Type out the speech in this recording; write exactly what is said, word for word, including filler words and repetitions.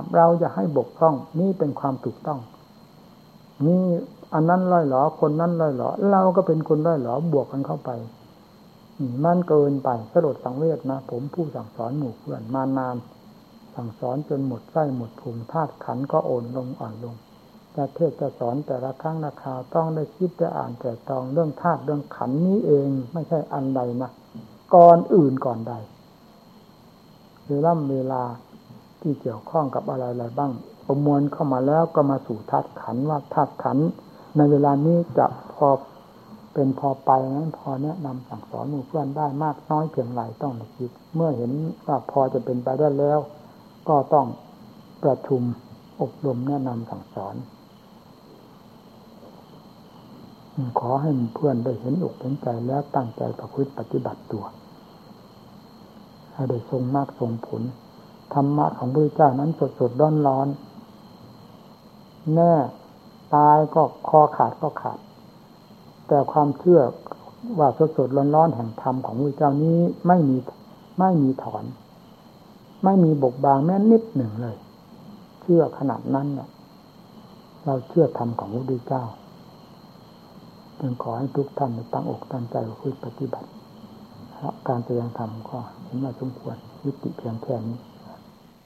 เราจะให้บกพร่องนี่เป็นความถูกต้องนี่อันนั้นล่อยหลอคนนั้นล่อยหลอเราก็เป็นคนล่อยหลอบวกกันเข้าไปมันเกินไปสลดสังเวชนะผมผู้สั่งสอนหมู่เพื่อนมานานสั่งสอนจนหมดไส้หมดพุงธาตุขันธ์ก็โอนลงอ่อนลงจะเทศจะสอนแต่ละครั้งละคราวต้องได้คิดได้อ่านแต่ตองเรื่องธาตุเรื่องขันธ์นี้เองไม่ใช่อันใดนะก่อนอื่นก่อนใดเวลาเวลาที่เกี่ยวข้องกับอะไรๆบ้างประมวลเข้ามาแล้วก็มาสู่ธาตุขันธ์ว่าธาตุขันธ์ในเวลานี้จะพอเป็นพอไปนั้นพอแนะนำสั่งสอนหมู่เพื่อนได้มากน้อยเพียงไรต้องคิดเมื่อเห็นว่าพอจะเป็นไปได้แล้วก็ต้องประชุมอบรมแนะนำสั่งสอนขอให้เพื่อนได้เห็นอกเห็นใจแล้วตั้งใจประพฤติปฏิบัติตัวให้ได้ทรงมากทรงผลธรรมะของพระพุทธเจ้านั้นสดๆร้อนๆแน่ตายก็คอขาดก็ขาดแต่ความเชื่อว่าสดๆร้อนๆแห่งธรรมของพระพุทธเจ้านี้ไม่มีไม่มีถอนไม่มีบกบางแม้นิดหนึ่งเลยเชื่อขนาดนั้นเนี่ยเราเชื่อธรรมของพระพุทธเจ้าจึงขอให้ทุกท่านตั้งอกตั้งใจประพฤติปฏิบัติการแสดงธรรมก็เห็นว่าสมควรยุติเพียงแค่นี้